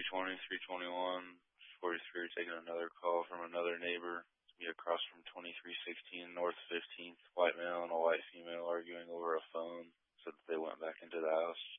320, 321, 43, taking another call from another neighbor. Be across from 2316 North 15th. White male and a white female arguing over a phone. Said that they went back into the house.